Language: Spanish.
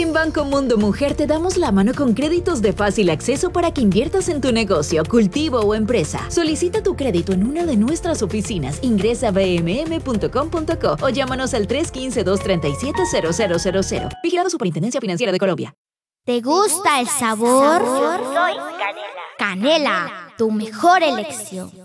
En Banco Mundo Mujer te damos la mano con créditos de fácil acceso para que inviertas en tu negocio, cultivo o empresa. Solicita tu crédito en una de nuestras oficinas. Ingresa a bmm.com.co o llámanos al 315-237-0000. Vigilado Superintendencia Financiera de Colombia. ¿Te gusta el sabor? Soy Canela. Canela, tu mejor elección.